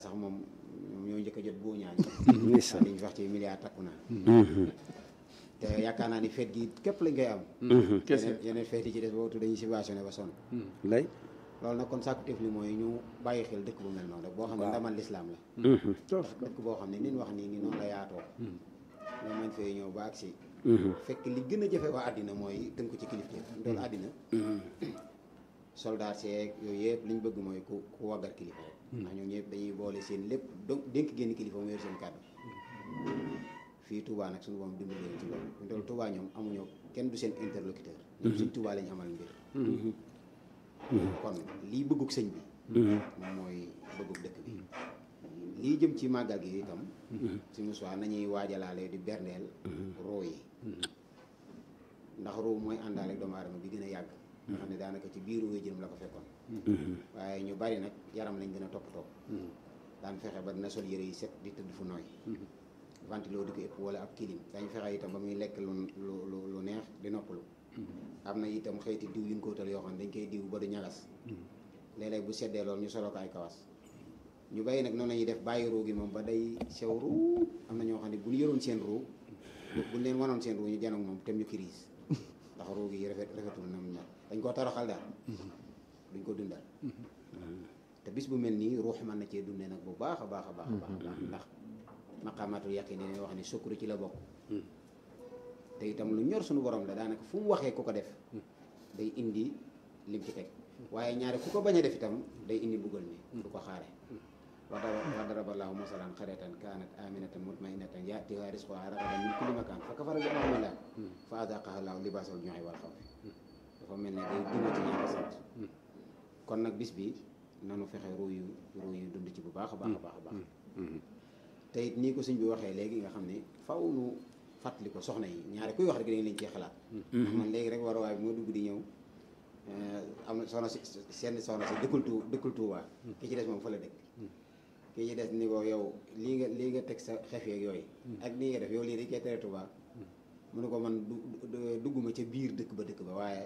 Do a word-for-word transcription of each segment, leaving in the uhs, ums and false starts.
sax moom ñoo njëkk a jot boo ñaañ liñ wax ci milliard takku naa te yaakaar naa ni feet gi képp lañ koy am yeneen feet yi ci des boobu dañuy subventionné ba sonn lay loolu nag kon sàkku teef li mooy ñu bàyyi xel dëkk bu mel noonu rek boo xam ne ndamal lislaam la dëkk boo xam ne nin wax nii ni noonu la yaatoo ñoo mañ fee ñëw ba agsi fekk li gën a jafe waa àddina mooy tënku ci kilifteef doolu àddina soldat seeg yooyu yëpp li ñu bëgg mooy ku ku waggar kilifa rek ndax ñoom ñëpp dañuy boole seen lépp donc dénk génn kilifa mu yor seen kàddu fii Touba nag suñu boom dimbali leen ci loolu ñu toll Touba ñoom amuñoo kenn du seen interlocuteur ñoom suñ Touba lañu amal mbir kon lii bëggug sëñ bi moom mooy bëggug dëkk bi lii jëm ci màggal gi itam si musuwaa nañuy waajalaale di berndeel roo yi ndax roo mooy àndaale doomu aadama bi gën a yàgg nga xam ne daanaka ci biiru wéy jëm la ko fekkoon waaye ñu bari nag yaram lañ gën a topp topp daan fexe ba dina sol yëre yi set di tëdd fu nooy ventilo di ko ëpp wala ab kilim dañ fexe itam ba muy lekk lu lu lu neex di noppalu am na itam xëyti diw yuñ ko wutal yoo xam ne dañ koy diw ba du ñagas léeg-léeg bu seddee loolu ñu solo ko ay kawas ñu bàyyi nag noonu la ñuy def bàyyi ruu gi moom ba day sew ruu am na ñoo xam ne bu ñu yoroon seen ruu buñ leen wanoon seen ruu ñu janoog moom tem ñu crise ndax ruu gi rafet rafetul na mu ñor dañ koo toroxal daal duñ ko dundal te bis bu mel nii ruux mën na cee dundee nag bu baax a baax a baax a baax ndax maqaamaatul yaqin dañuy wax ni sukuru ci la bokk te itam lu ñor suñu borom la daanaka fu mu waxee ku ko def day indi lim ci teg waaye ñaare ku ko bañ a def itam day indi mbugal mi du ko xaare wa daraballaahu masalan qaryatan kaanat aaminatan mutma'innatan ya'tiihaa rizquhaa ragadan min kulli makaan fa kafarat bi an'amillaahi fa azaaqahaa llaahu libaasal juu'i wal xawfi dafa mel ne day dund ci ñaari sant kon nag bis bi nanu fexe ruu yu ruu yu dund ci bu baax a baax a baax a baax te it nii ko sëñ bi waxee léegi nga xam ne faw nu fàttali ko soxna yi ñaare kuy wax rek dañ leen cee xalaat ndax man léegi rek war a waay bi moo dugg di ñëw am na soxna si seen soxna si dëkkul tu dëkkul Tuubaa ki ci des moom fa la dëkk ki ci des ni ko yow lii nga lii nga teg sa xef yeeg yooyu ak nii nga def yow lii dañ koy tere Tuubaa mu ne ko man dugguma ca biir dëkk ba dëkk ba waaye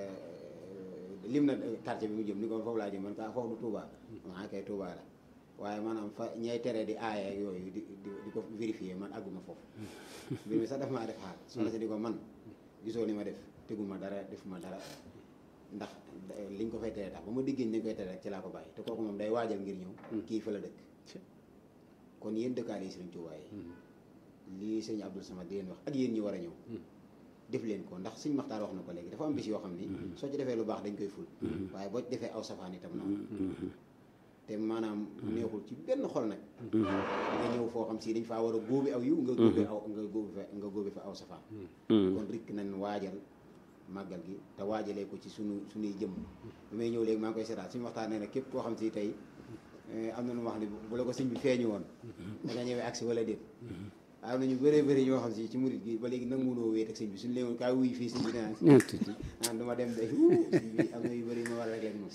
lim na quartier bi mu jëm ni ko foofu laa jëm man kaa foofu du Tuubaa maa kay Tuubaa la waaye maanaam fa ñay tere di aaye ak yooyu di di ko vérifier man àgguma foofu mbir mi sax daf maa def xaar soxna si di ko man gisoo li ma def teguma dara defuma dara ndax liñ ko fay tere tax ba ma diggéen dañ koy tere rek ci laa ko bàyyi te kooku moom day waajal ngir ñëw kii fa la dëkk kon yéen dëkkaale yi Sëriñ Tuubaa yi lii sëñ Abdou Samad di leen wax ak yéen ñi war a ñëw def leen ko ndax sëñ Maxtaar wax na ko léegi dafa am bis yoo xam ni soo ci defee lu baax dañ koy ful waaye boo ci defee aw safaan itam noonu te maanaam neexul ci benn xol nag nga ñëw foo xam si dañ faa war a góobi aw yiw nga góobi aw nga góobi fa nga góobi fa aw safaan kon rikk nañ waajal màggal gi te waajalee ko ci sunu sunuy jëmm bi may ñëw léegi maa ngi koy seetaat suñu waxtaan nee na képp koo xam si tey am na nu wax ni bu la ko sëñ bi feeñu woon da nga ñëwee agsi wala déet am nañu bëree bëri ñoo xam si ci murit gi ba léegi nag mënoo wéet ak sëñ bi suñu leen woon kaa wuy fii sëñ bi naan naan duma dem de sëñ bi am na yu bëri ma war a rek leen moom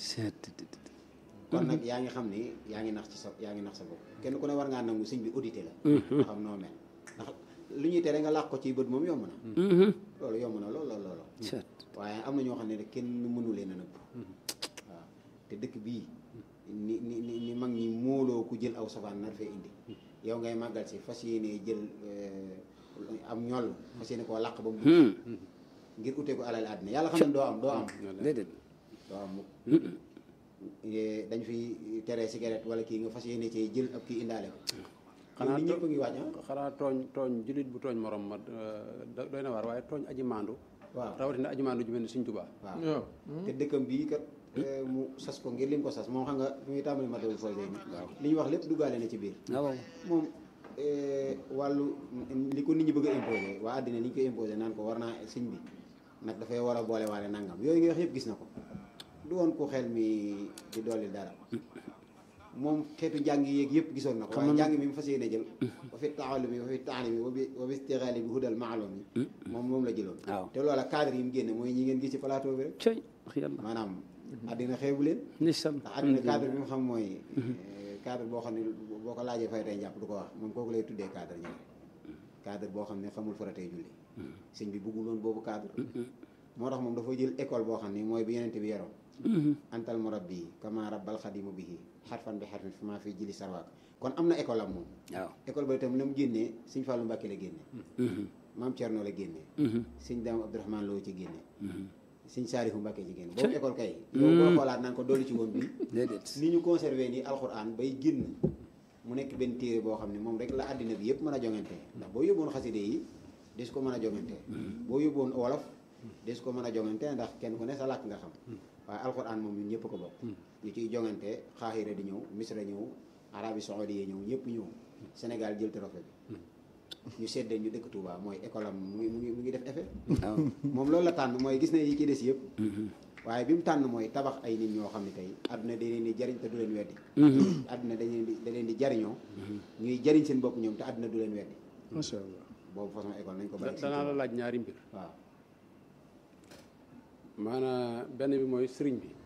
kon nag yaa ngi xam ni yaa ngi nax ci sa yaa ngi nax sa bopp kenn ku ne war ngaa nangu sëñ bi audité la nga xam noo mel ndax lu ñuy tere nga làq ko ci bët moom yomb na loolu yomb na lool lool loolu waaye am na ñoo xam ne rek kenn mënu leen a nëbb waaw te dëkk bii ni ni ni mag ñi mooloo ku jël aw safaan nar fee indi yow ngay màggal si fas yéene jël am ñoll fas yéene koo làq ba mu ngir utee ko alal àddina yàlla xam ne doo am doo am déedéet doo am mukk dañ fi tere cigarette wala kii nga fas yéene ci jël ab kii indaale ko xanaa ñëpp ngi waaj xanaa tooñ tooñ jullit bu tooñ morom ma doy na waar waaye tooñ aji maandu waaw rawatina aji maandu ju mel ni Sëñ Tuubaa waaw te dëkkam bii kat mu sas ko ngir lim ko sas moom xam nga fi muy tàmbali matériel fooy ni waaw li ñu wax lépp duggaale na ci biir moom wàllu li ko nit ñi bëgg a imposé waa àddina li ñu koy imposé naan ko war naa sëñ bi nag dafay war a boole waale nangam yooyu nga wax yëpp gis na ko du woon ko xel mi di dolli dara moom xeetu njàng yeeg yëpp gisoon na ko waaye njàng mi mu fas yéene jël wa fi taalumi wa fi taalimi wa bi istixaali bi hudal maalum yi moom moom la jëloon te loola cadre yi mu génne mooy ñi ngeen gis ci plateau bi rek maanaam àddina xeebu leen ndax àddina cadre bi mu xam mooy cadre boo xam ne boo ko laajee fay tey njàpp du ko wax moom kooku lay tuddee cadre ñaar cadre boo xam ne xamul faratay julli sëñ bi bëggul woon boobu cadre moo tax moom dafa jël école boo xam ne mooy bi yenente bi yaroon antal murabbi kama rabbal xadimu bihi xarfan bi xarfin fi maa fi jili sarwaak kon am na école am moom waaw école ba itam la mu génnee sëñ Fallou Mbacké la génnee maam Thierno la génnee sëñ Dame Abdourahmane Lo ci génnee sëñ Saalihu Mbacké ci génne boobu école kay yow boo xoolaat naan ko dolli ci woon bi ni ñu conservé nii alxuraan bay génn mu nekk benn téere boo xam ne moom rek la àddina bi yëpp mën a jongante ndax boo yóbboon xaside yi des ko mën a jongante boo yóbboon wolof des ko mën a jongante ndax kenn ku ne sa làkk nga xam waaye alxuraan moom ñun ñëpp ko bokk ñu ciy jongante Xaahira di ñëw Misra ñëw Arabie Saoudite yi ñëw ñëpp ñëw Sénégal jël trophée bi ñu seddee ñu dëkk Touba mooy école am mu ngi mu ngi mu ngi def effet moom loolu la tànn mooy gis na yi ci des yëpp waaye bi mu tànn mooy tabax ay nit ñoo xam ne tey àdduna da leen di jariñ te du leen weddi àdduna da leen di da leen di jariñoo ñuy jariñ seen bopp ñoom te àdduna du leen weddi macha allah boobu façon école nañ ko bari danaa la laaj ñaari mbir waaw maanaam benn bi mooy sëriñ bi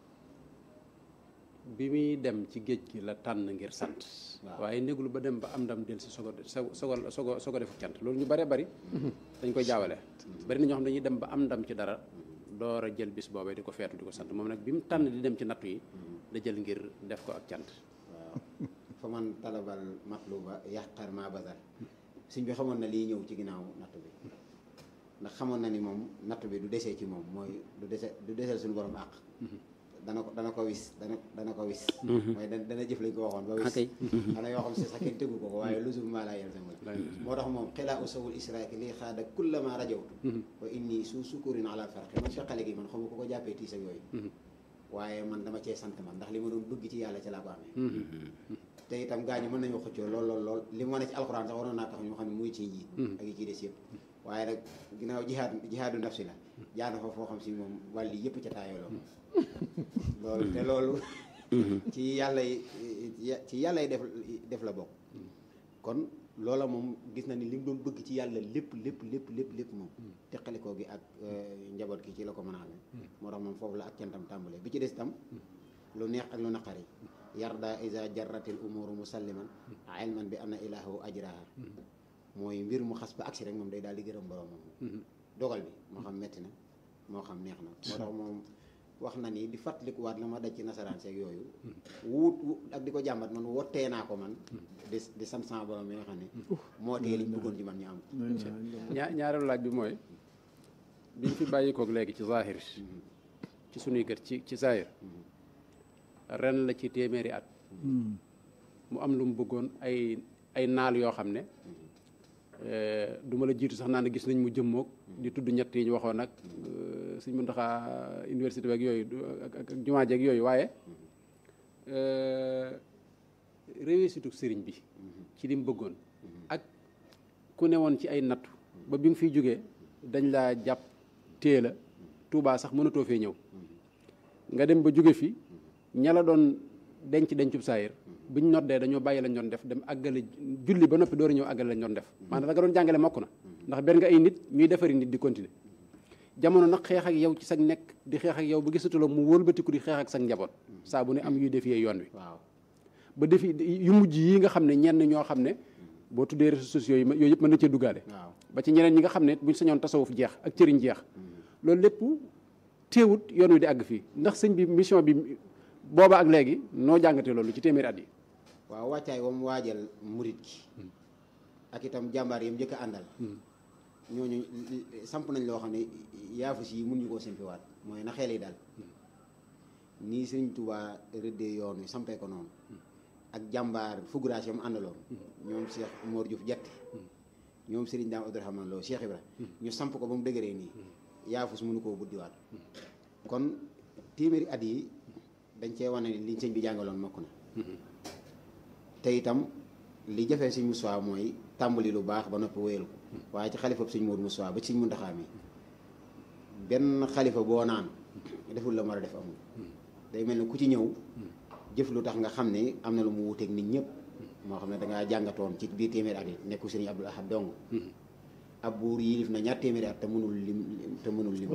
bi muy dem ci géej gi la tànn ngir sant waaye néglu ba dem ba am ndam del si sogo sogo sogo sogo defu cant loolu ñu bëree bëri dañ koy jaawale bari na ñoo xam dañuy dem ba am ndam ci dara door a jël bis boobee di ko feetu di ko sant moom nag bi mu tànn di dem ci nattu yi da jël ngir def ko ak cant waaw fa man talabal matluba yàqar ma basar suñ bi xamoon na lii ñëw ci ginnaaw nattu bi ndax xamoon na ni moom nattu bi du desee ci moom mooy du dese du deseel suñu borom àq dana ko dana ko wis dana dana ko wis mooy da dana jëf lañ ko waxoon ba wis xanaa yoo xam si sax kenn tegu ko ko waaye lu sum maa laa yel sama moo tax moom xilaa u sawul israaki lii xaada kullama rajawtu wa inni su sukurin ala farqi man feqale gi man xamu ko ko jàppee tiis ak yooyu waaye man dama cee sant man ndax li ma doon bëgg ci yàlla ci laa ko amee te itam gaa ñi mën nañoo xëccoo lool lool lool li mu wane ci alxuraan sax waroon naa tax ñu xam ne muy ci njiit ak yi ciy des yëpp waaye nag ginnaaw jihaad jihaadu nafsi la jaana fa foo xam si moom wàlli yëpp ca taayoloo loolu te loolu ci yàlla yi ci yàlla yi def def la bokk kon loola moom gis na ni li mu doon bëgg ci yàlla lépp lépp lépp lépp lépp moom teqalikoo gi ak njaboot gi ci la ko mën a amee moo tax moom foofu la ak cantam tàmbalee bi ci des tam lu neex ak lu naqari yarda isa jarratil umuru musalliman ilman bi anna ilahu ajraha mooy mbir mu xas ba agsi rek moom day daal di gërëm borom moom dogal bi moo xam metti na moo xam neex na moo tax moom wax na ni di fàttalikuwaat la ma daj ci nasaraan seeg yooyu wuut ak di ko jàmbat man wottee naa ko man di di sant sama borom bi nga xam ne moo tee liñ bëggoon ci man ñu am ñaa ñaareelu laaj bi mooy biñ fi bàyyi koog léegi ci zahir ci sunuy gër ci ci zahir ren la ci téeméeri at mu am lu mu bëggoon ay ay naal yoo xam ne du ma la jiitu sax naa ne gis nañ mu jëmmoog di tudd ñett yi ñu waxoon nag suñ mën taxaa université beeg yooyu ak ak jumaa jeeg yooyu waaye réussite sëriñ bi ci li mu bëggoon ak ku ne woon ci ay nattu ba bi nga fiy jógee dañ laa jàpp téye la Tuubaa sax mënatoo fee ñëw nga dem ba jóge fi ña la doon denc dencub saayir bu ñu noddee dañoo bàyyi lañ doon def dem àggale julli ba noppi door a ñëw àggale lañ doon def maanaam da nga doon jàngale mokk na ndax ber nga ay nit ñuy defari nit di continuer jamono nag xeex ak yow ci sag nekk di xeex ak yow ba gisatuloo mu wëlbatiku di xeex ak sag njaboot saa bu ne am yuy defee yoon wi waaw ba defi yu mujj yi nga xam ne ñenn ñoo xam ne boo tuddee réseaux sociaux yi yooyu yëpp mën na cee duggaale ba ci ñeneen ñi nga xam ne buñ sañoon tasawuf jeex ak cëriñ jeex loolu lépp teewut yoon wi di àgg fii ndax sëñ bi mission bi booba ak léegi noo jàngatee loolu ci téeméeri at yi waaw wàccaay wam waajal murit gi ak itam jàmbaar yi mu njëkk a àndal ñooñu samp nañ loo xam ne yaafus yi mun ñu koo simpiwaat mooy na xel yi daal nii Sëriñ Tuubaa rëddee yoon wi sampee ko noonu ak jàmbaar fuguraas mu àndaloon ñoom Cheikh Mor Diouf Jatti ñoom Sëriñ Daam Abdourahmane Lo Cheikh Ibra ñu samp ko ba mu dëgëree nii yaafus mënu koo buddiwaat kon téeméeri at yi dañ cee wane ni liñ sëñ bi jàngaloon mokk na te itam li jafee sëñ Moussa mooy tàmbali lu baax ba noppi wéyal ko waaye ci xalifa sëñ Modou Moussa ba ci sëñ Muntaxa mi benn xalifa boo naan deful la mu war a def amul day mel ni ku ci ñëw jëf lu tax nga xam ne am na lu mu wuteeg nit ñëpp moo xam ne dangaa jàngatoon ci biir téeméeri at yi nekku sëñ Abdul Ahad dong ab buur yilif na ñaar téeméeri at te mënul lim te mënul lim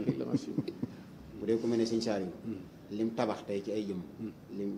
bu dee ku mel ne sëñ Saliou lim tabax tey ci ay jëm lim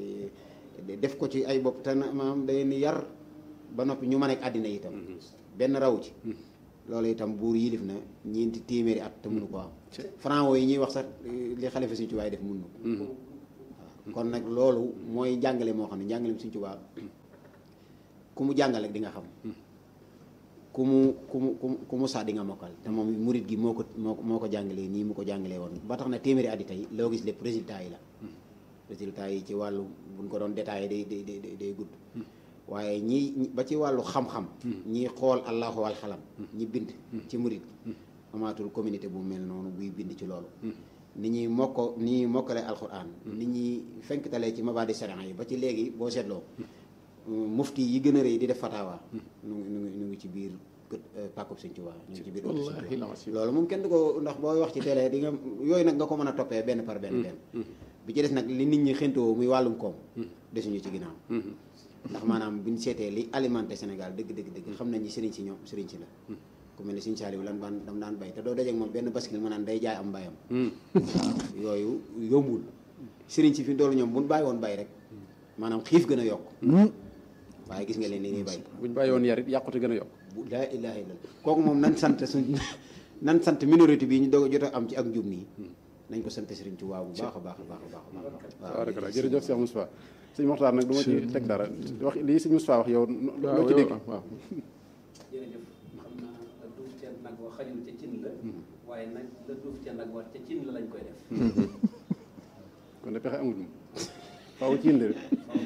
def ko ci ay bopp te maanaam day ni yar ba noppi ñu mën ak àddina itam benn raw ci loolu itam buur yilif na ñeenti téeméeri at te mënu ko am franc yi ñuy wax sax li xalifa Sëñ Tuubaa def mënu ko waaw kon nag loolu mooy jàngale moo xam ne jàngale Sëriñ Tuubaa ku mu jàngale di nga xam ku mu ku mu ku mu saa di nga mokkal te moom murit gi moo ko moo moo ko jàngalee nii mu ko jàngalee woon ba tax na téeméeri at yi tey loo gis lépp résultat yi la résultat yi ci wàllu buñ ko doon détaillé day day day day gudd waaye ñi ba ci wàllu xam-xam ñi xool allahu wal xalam ñi bind ci murit amaatul communauté bu mel noonu buy bind ci loolu ni ñuy mokko ni ñuy mokkale alquran ni ñuy fenktalee ci mabaadi sharia yi ba ci léegi boo seetloo mufti yi gën a rëy di def fatawa nu ngi nu ngi nu ngi ci biir pàkkub Sëñ Tuubaa ñu ngi ci biir loolu moom kenn du ko ndax booy wax ci télé di nga yooyu nag nga ko mën a toppee benn par benn benn bi ci des nag li nit ñi xëntoo muy wàllum koom desuñu ci ginnaaw ndax maanaam buñ seetee li alimenté Sénégal dëgg dëgg dëgg xam nañ ni sëriñ si ñoom sëriñ si la ku mel ne Sëñ Saaliw lan daan dam daan bay te doo dajeek moom benn bascule mu naan day jaay am mbayam yooyu yombul sëriñ si fi doolu ñoom buñ bàyyi woon bay rek maanaam xiif gën a yokk waaye gis nga leen ni ñuy bay buñ bàyyi woon yarit yàqute gën a yokk bu laa ilaaha illallaah kooku moom nan sant suñ nan sant minorité bi ñu doog a jot a am ci ak njub nii nañ ko sant Sëriñ Tuubaa bu baax a baax a baax a baax waaw dëgg la jërëjëf Cheikh Moustapha sëñ Moxtaar nag du ma ci teg dara wax lii sëñ Moustapha wax yow loo ci dégg waaw jërëjëf xam naa la duuf ca nag wa xajul ca cin la waaye nag la duuf ca nag wa ca cin la lañ koy def kon de pexe amul moom faaw ci indi rek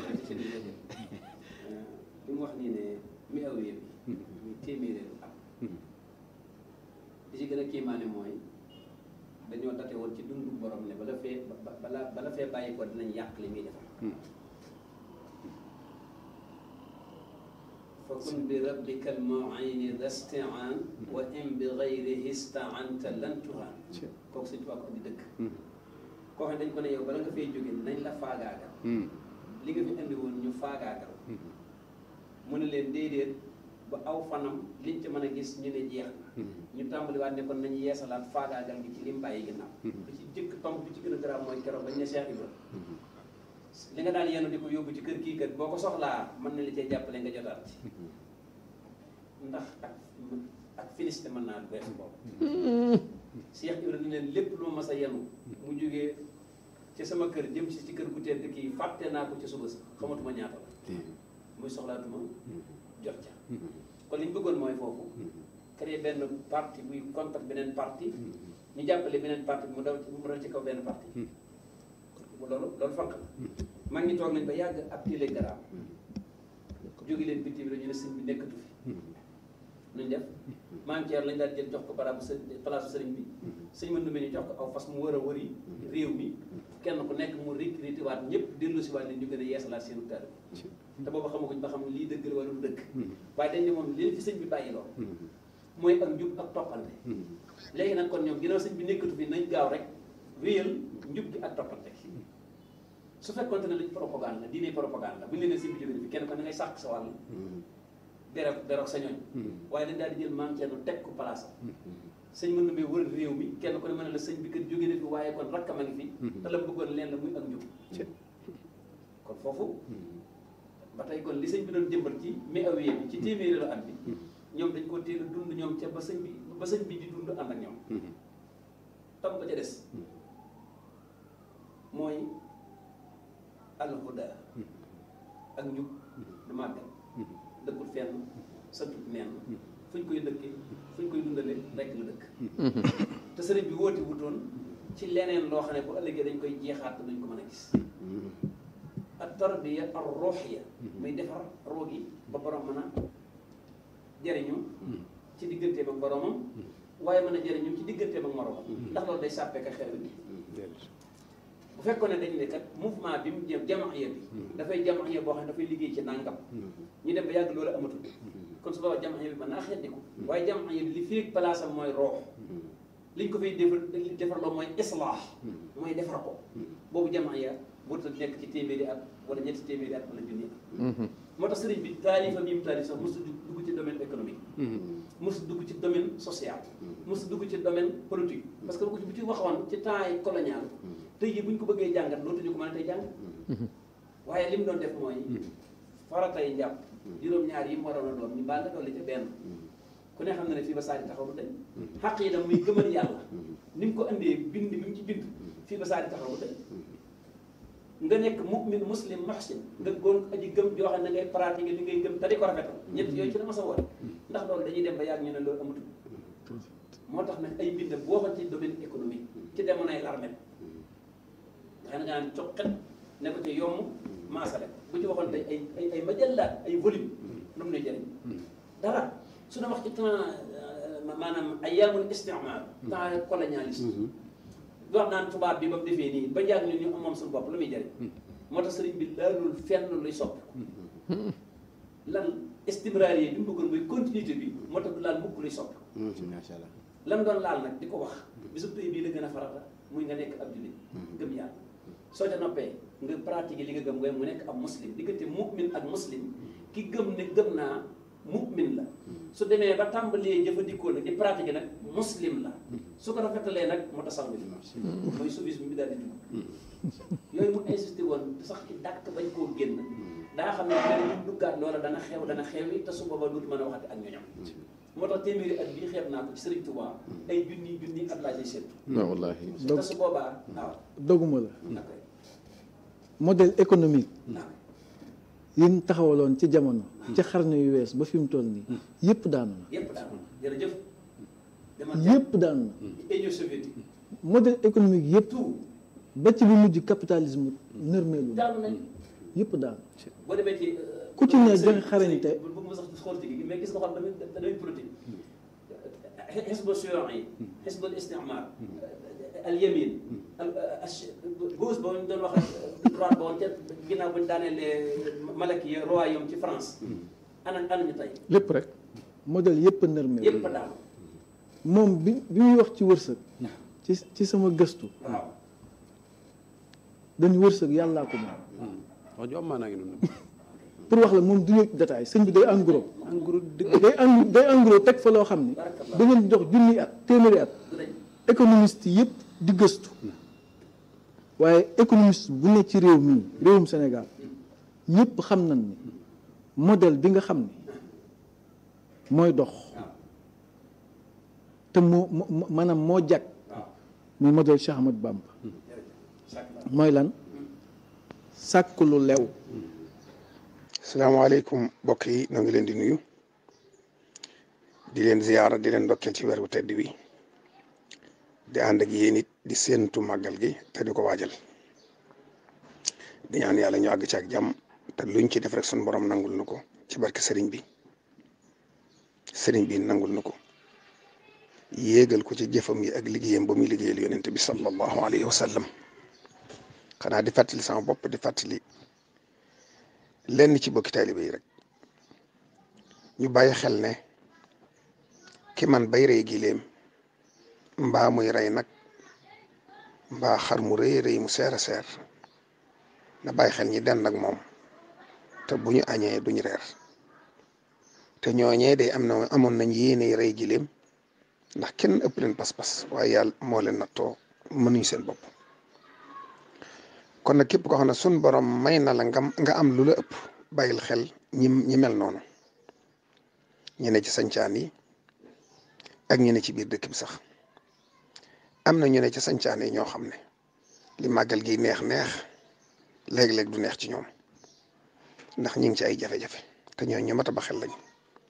bi mu wax nii ne mi aw bi muy téeméeréeru am li ci gën a kiimaane mooy dañoo date woon ci dundu borom ne bala fee bala bala fee bàyyi ko dinañ yàq li muy defar fa kun bi rabbika al mu'ini dasti'an wa in bi ghayrihi ista'anta lan tuhan kooku Sëñ Tuubaa ko di dëkk koo xam ne dañ ko ne yow bala nga fay jóge nañ la faagaagal li nga fi indi woon ñu faagaagal mu ne leen déedéet ba aw fanam liñ ci mën a gis ñu ne jeex na ñu tàmbaliwaat ne kon nañu yeesalaat faagaagal gi ci lim bàyyi ginnaaw bi ci jëkk tomb bi ci gën a garaaw mooy keroog bañ ne Cheikh Ibra li nga daan yenu di ko yóbbu ci kër kii kat boo ko soxlaa mën na li cee jàppale nga jotaat ci ndax ak ak finiste mën naa weesu boobu Cheikh Ibra ni leen lépp lu ma mas a yenu mu jógee ci sama kër jëm si ci kër gu tedd kii fàtte naa ko ci suba si xamatuma ñaata la muy soxlaatuma jot ca kon li ñu bëggoon mooy foofu créer benn parti buy contre beneen parti ñu jàppale beneen parti bi mu daw mu daw ci kaw benn parti loolu loolu fanq la mag ñi toog nañ ba yàgg ab télégramme jóge leen bitim rek ñu ne sëñ bi nekkatu fi nuñ def maam Thierno lañ daal jël jox ko baraabu së place sëriñ bi sëñ mën numé ñu jox ko aw fas mu war a wëri réew mi kenn ku nekk mu recruté waat ñëpp dellu si waat leen ñu gën a yeesalaat seenu taalibe te boobu xamaguñ ba xam lii dëgg la wala du dëgg waaye dañ ne moom leen fi sëñ bi bàyyi lool mooy ak njub ak toppante léegi nag kon ñoom ginnaaw sëñ bi nekkatu fi nañ gaaw rek wéyal njub gi ak toppante su fekkoonte ne lañ propagande la diine propagande la bu ñu leen ne sëñ bi jóge fi kenn ko na ngay sàq sa wàll derog derog sa ñooñ waaye dañ daal di jël maam Thierno teg ko place am sëñ mën na may wër réew mi kenn ko ne mën na la sëñ bi kat jóge na fi waaye kon rakkam a ngi fi te la bëggoon leen la muy ak njub kon foofu ba tey kon li sëñ bi doon jëmbat ci mi awiyee bi ci téeméeri la at bi ñoom dañ ko teel a dund ñoom ca ba sëñ bi ba sëñ bi di dund ànd ak ñoom tam ba ca des mooy alhuda ak njub du màggal dëkkul fenn santut neen fuñ koy dëkkee fuñ koy dundale rekk la dëkk te sëriñ bi wóoti wutoon ci leneen loo xam ne bu ëllëgee dañ koy jeexaat duñ ko mën a gis ak tarbiya ar ruuxiya muy defar roo gi ba borom mën a jariñu ci digganteem ak boromam waaye mën a jariñu ci digganteem ak moromam ndax loolu day sàppeeka xew bi bu fekkoon ne dañu ne kat mouvement bi mu jëm jamaaya bi dafay jamaaya boo xam ne dafay liggéey ci nàngam ñu dem ba yàgg loolu amatul kon su boobaa jamaaya bi mën naa xeddiku waaye jamaaya bi li fii place am mooy roox liñ ko fay defar defar loo mooy islaax mooy defar ko boobu jamaaya boobu nekk ci téeméeri at wala ñetti téeméeri at wala junni at moo tax sëriñ bi taalifam yi mu taalif sax mosu dugg ci domaine économique mosu dugg ci domaine social mosu dugg ci domaine politique parce que bu ci waxoon ci temps yi colonial tey jii bu ñu ko bëggee jàngat dootuñu ko mën a tey jàng waaye li mu doon def mooy faratay njàpp juróom-ñaar yi mu waroon a doon ñu baa nga dolli ca benn ku ne xam na ne fii ba saa di taxaw du dañ xaq yi dam muy gëmal yàlla ni mu ko indee bind bi mu ci bind fii ba saa di taxaw du dañ nga nekk mu'min muslim muhsin nga góor aji gëm joo xam ne ngay pratiquer li ngay gëm te di ko rafetal ñett yooyu ci la ma sa woote ndax loolu dañuy dem ba yàgg ñu ne loolu amatul moo tax nag ay mbindam boo waxoon ci domaine économique ci demoon ay larmet nga xam ne nga naan coqet ne ko ci yomb maasale bu ci waxoon tey ay ay ay majallaat ay volume lu mu ne jëriñ dara su na wax ci temps maanaam ayyaamul istimar temps colonialiste wax naan tubaab bi ba mu defee nii ba jàng ñun ñu moom suñu bopp lu muy jëriñ moo tax sëriñ bi laalul fenn luy sopp lan istimraar yi bi mu bëggoon muy continuité bi moo tax du laal mukk luy sopp macha allah lan doon laal nag di ko wax bisu tey bii la gën a farata muy nga nekk ab jullit gëm yàlla soo ca noppee nga pratiquer li nga gëm nga mu nekk ab muslim diggante mu'min ak muslim ki gëm ne gëm naa mu'min la su demee ba tàmbalee jëfandikoo nag di pratiquer nag muslim la su ko rafetalee nag mu tasawuf mooy soufisme bi daal di dugg yooyu mu insisté woon sax ci dàkk bañ koo génn daa xam ne mel ñu duggaat loola dana xew dana xew yi te su booba dootu mën a waxati ak ñoñam moo tax téeméeri at bii xeeb naa ko ci Sëriñ Tuubaa ay junni junni at laa cay seetu waaw wallaahi te su boobaa waaw doguma la ok modèle économique waaw yi ñu taxawaloon ci jamono ci xarnu yu wees ba fi mu toll nii yëpp daanu na yëpp daal jërëjëf dama yëpp daanu na Union soviétique modèle économique yëpp tout ba ci bi mujj capitalisme nërmeelu na daanu nañ yëpp daanu boo demee ci ku ci ne da nga xarañte bu bëgg ma sax xool ci gi mais gis nga xam damay damay politique xisbu suyuun yi xisbul istimar al yamin al gauche ba ñu doon wax droite ba woon ca ginnaaw ba ñu daaneele malaki ya royaume ci France ana ana ñu tey lépp rek modèle yëpp nërmeelu yëpp daanu moom bi bi muy wax ci wërsëg ci ci sama gëstu waaw dañu wërsëg yàllaa ko moom wax ju am maanaa ngi noonu pour wax la moom du ñëw détail sëñ bi day en gros en gros dëgg day en day en gros teg fa loo xam ni da ngeen jox junni at téeméeri at du dañ économiste yëpp di gëstu waaye économiste bu ne ci réew mii réewum Sénégal ñëpp xam nañ ni modèle bi nga xam ni mooy dox te moo moo maanaam moo jag muy modèle Cheikh Ahmadou Bamba mooy lan sàkk lu lew. salaamaaleykum mbokk yi ñoo ngi leen di nuyu di leen ziyaara di leen ndokkeel ci weer bu tedd wi di ànd ak yéen it di séentu màggal gi te di ko waajal di ñaan yàlla ñu àgg ci ak jàmm te luñ ci def rek sun borom nangul na ko ci barke sëriñ bi sëriñ bi nangul na ko yéegal ko ci jëfam yi ak liggéeyam ba muy liggéeyal yonent bi sallallahu alayhi wa sallam xanaa di fàttali sama bopp di fàttali lenn ci bokki taalibe yi rek ñu bàyyi xel ne ki man bay rey gileem mbaa muy rey nag mbaa xar mu rëy rëy mu seer a seer na bàyyi xel ñi den nag moom te bu ñu añee duñ reer te ñooñee day am na amoon nañ yéene rey gileem ndax kenn ëpp leen pas-pas waaye yàlla moo leen nattoo mënuñ seen bopp kon nag képp koo xam ne sun borom may na la nga nga am lu la ëpp bàyyil xel ñi ñi mel noonu ñu ne ci sancaan yi ak ñu ne ci biir dëkk bi sax am na ñu ne ci sancaan yi ñoo xam ne li màggal gi neex neex léeg-léeg du neex ci ñoom ndax ñi ngi ci ay jafe-jafe te ñoo ñu mat a ba xel lañ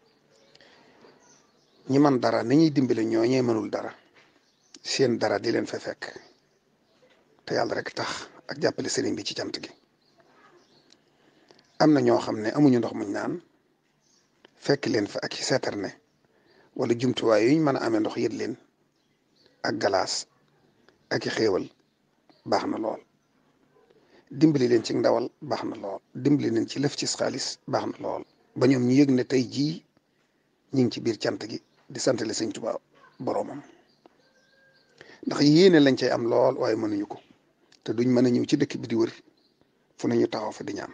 ñi man dara nañuy dimbale ñooñee mënul dara seen dara di leen fa fekk te yàlla rek tax ak jàppale sëriñ bi ci cant gi am na ñoo xam ne amuñu ndox muñ naan fekk leen fa ak i seeterne wala jumtuwaay yuñ mën a amee ndox yët leen ak galaas ak i xéewal baax na lool dimbali leen ci ndawal baax na lool dimbali leen ci lëf ci xaalis baax na lool ba ñoom ñu yëg ne tey jii ñu ngi ci biir cant gi di santale sëñ Tuubaa boroomam ndax yéene lañ cay am lool waaye mënuñu ko te duñ mën a ñëw ci dëkk bi di wër fu nañu taxaw fa di ñaan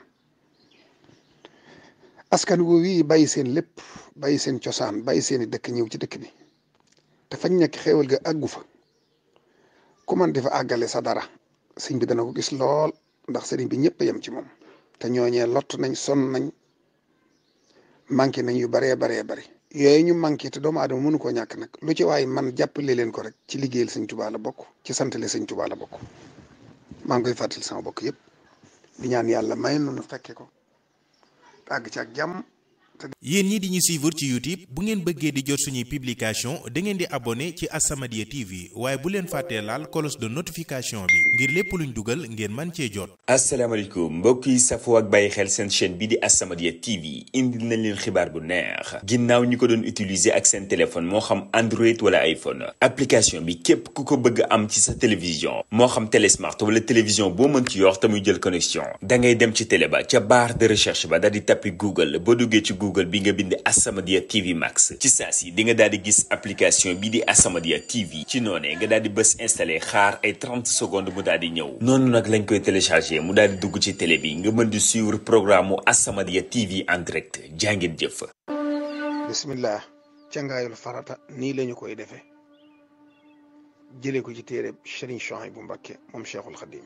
askan woowu yi bàyyi seen lépp bàyyi seen cosaan bàyyi seeni dëkk ñëw ci dëkk bi te fañ nekk xéewal ga àggu fa ku man di fa àggale sa dara sëñ bi dana ko gis lool ndax sëriñ bi ñëpp yem ci moom te ñooñee lott nañ sonn nañ manqué nañ yu baree baree bari yooyu ñu manqué te doomu aadama mënu koo ñàkk nag lu ci waaye man jàppale leen ko rek ci liggéeyal sëñ Tuubaa la bokk ci santale sëñ Tuubaa la bokk maa ngi koy fàttali sama bokk yëpp di ñaan yàlla may nu fekke ko tàgg ci ak jàmm. yéen ñi di ñu suivre ci YouTube bu ngeen bëggee di jot suñuy publication da ngeen di abonné ci As-Samadiyya T V waaye bu leen fàttee laal cloche de notification bi ngir lépp luñ dugal ngeen mën cee jot. asalaamaaleykum mbokk yi safoo ak bàyyi xel seen chaîne bi di As-Samadiyya T V indi nañ leen xibaar bu neex ginnaaw ñi ko doon utiliser ak seen téléphone moo xam Android wala iPhone application bi képp ku ko bëgg am ci sa télévision moo xam télé smart wala télévision boo mën ci yor te muy jël connexion da ngay dem ci télé ba ca barre de recherche ba daal di tappi Google boo duggee ci Google bi nga bind As-Samadiyya T V Max ci saa si di nga daal di gis application bi di As-Samadiyya T V ci noonee nga daal di bës installé xaar ay trente secondes mu daal di ñëw noonu nag lañ koy téléchargé mu daal di dugg ci télé bi nga mën di suivre programme mu As-Samadiyya T V en direct jàngeen jëf. bismillah cangaayul farata nii lañu koy defee jëlee ko ci téere Serigne Souhaïbou Mbacké moom Cheikhul Khadim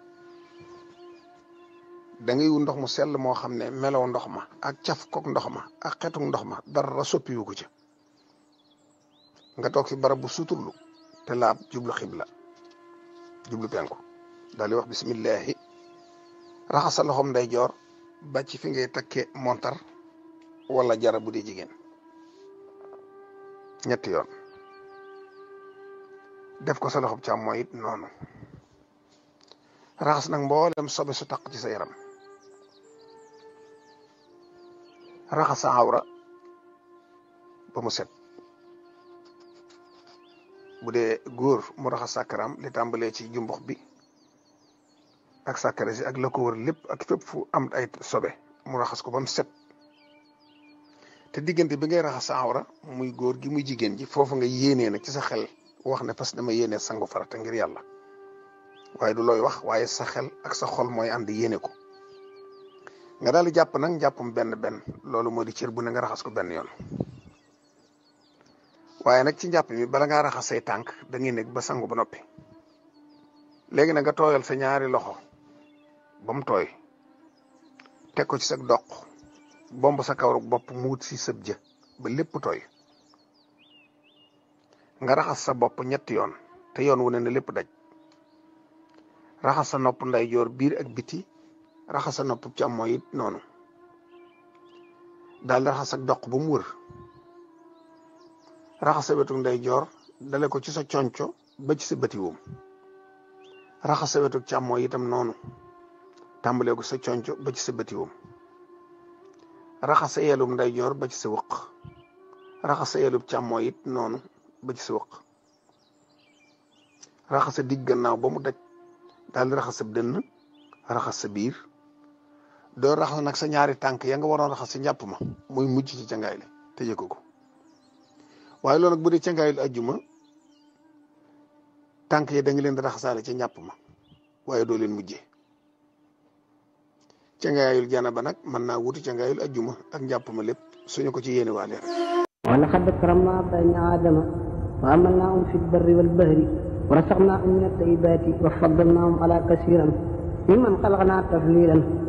da ngay wut ndox mu sell moo xam ne melow ndox ma ak caf kook ndox ma ak xetuk ndox ma dara soppiwu ko ci nga toog fi barab bu suturlu te laab jublu xibla jublu penku daal di wax bismillahi raxas sa loxom nday joor ba ci fi ngay takke montar wala jara bu dee jigéen ñetti yoon def ko sa loxob càmmooñ it noonu raxas nag mboolem sobe su taq ci sa yaram raxas sa awra ba mu set bu dee góor mu raxas sàkkaram li tàmbalee ci jumbux bi ak sàkkare si ak la ko wër lépp ak fépp fu am ay sobe mu raxas ko ba mu set te diggante bi ngay raxas sa awra muy góor gi muy jigéen ji foofu nga yéenee nag ci sa xel wax ne parce que dama yéenee sangu farata ngir yàlla waaye du looy wax waaye sa xel ak sa xol mooy ànd yéene ko nga daal di jàpp nag njàppum benn benn loolu moo di cër bu ne nga raxas ko benn yoon waaye nag ci njàpp mi bala ngaa raxas say tànk da ngay nekk ba sangu ba noppi léegi nag nga tooyal sa ñaari loxo ba mu tooy teg ko ci sa doq bomb sa kawru bopp muut si sëb jë ba lépp tooy nga raxas sa bopp ñetti yoon te yoon wu ne ne lépp daj raxas sa nopp ndeyjoor biir ak biti raxas sa nopp càmmooñ it noonu daal di raxas sa doq ba mu wër raxas sa wetu ndeyjoor dale ko ci sa conco ba ci sa bëti woom raxas sa wetu càmmooñ itam noonu tàmbalee ko sa conco ba ci sa bëti woom raxas sa yelum ndeyjoor ba ci sa wëq raxas sa yelum càmmooñ it noonu ba ci sa wëq raxas sa digg gannaaw ba mu daj daal di raxas sa dënn raxas sa biir doo raxas nag sa ñaari tànk ya nga waroon raxas sa njàpp ma muy mujj ci cangaay li te yëg ko waaye loolu nag bu dee cangaayul ajjuma tànk yi da nga leen di raxasaale ca njàpp ma waaye doo leen mujjee cangaayul janaba nag mën naa wuti cangaayul ajjuma ak njàpp ma lépp suñu ko ci yéene waale rek wala xad karamna bani aadama wa amalnaahum fi lbarri walbahri wa rasaqnaahum min at-tayyibaati wa faddalnaahum ala kasiiran mimman xalaqnaa tafdiilan